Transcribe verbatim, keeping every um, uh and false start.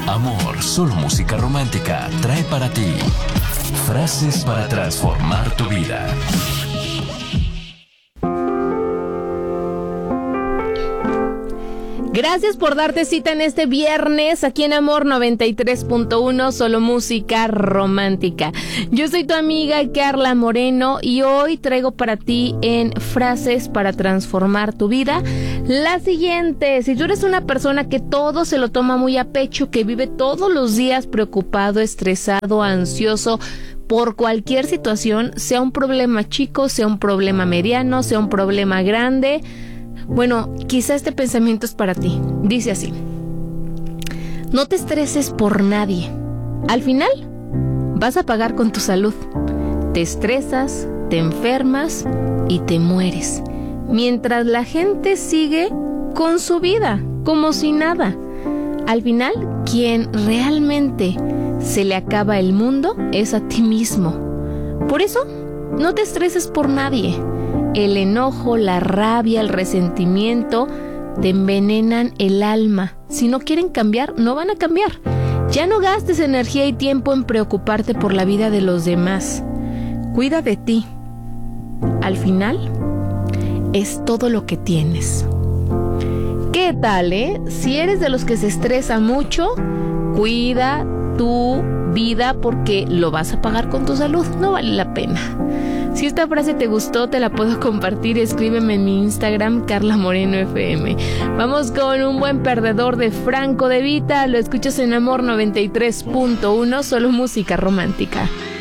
Amor, solo música romántica trae para ti frases para transformar tu vida. Gracias por darte cita en este viernes aquí en Amor noventa y tres punto uno, solo música romántica. Yo soy tu amiga Carla Moreno y hoy traigo para ti en frases para transformar tu vida la siguiente: si tú eres una persona que todo se lo toma muy a pecho, que vive todos los días preocupado, estresado, ansioso por cualquier situación, sea un problema chico, sea un problema mediano, sea un problema grande, bueno, quizá este pensamiento es para ti. Dice así: no te estreses por nadie. Al final, vas a pagar con tu salud. Te estresas, te enfermas y te mueres, mientras la gente sigue con su vida, como si nada. Al final, quien realmente se le acaba el mundo es a ti mismo. Por eso, no te estreses por nadie. El enojo, la rabia, el resentimiento te envenenan el alma. Si no quieren cambiar, no van a cambiar. Ya no gastes energía y tiempo en preocuparte por la vida de los demás. Cuida de ti. Al final, es todo lo que tienes. ¿Qué tal, eh? Si eres de los que se estresa mucho, cuida tu vida porque lo vas a pagar con tu salud. No vale la pena. Si esta frase te gustó, te la puedo compartir. Escríbeme en mi Instagram, Carla Moreno F M. Vamos con un buen perdedor de Franco De Vita. Lo escuchas en Amor noventa y tres punto uno, solo música romántica.